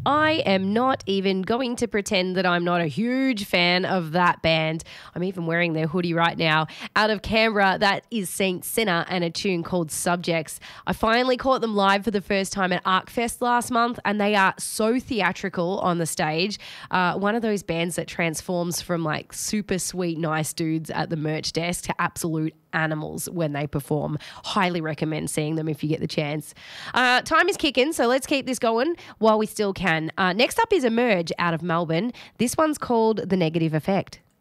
I am not even going to pretend that I'm not a huge fan of that band. I'm even wearing their hoodie right now. Out of Canberra, that is Saint Sinner and a tune called Subjects. I finally caught them live for the first time at ArcFest last month, and they are so theatrical on the stage. One of those bands that transforms from like super sweet, nice dudes at the merch desk to absolute animals when they perform. Highly recommend seeing them if you get the chance. Time is kicking, so let's keep this going while we still can. Next up is Emerge out of Melbourne. This one's called The Negative Effect.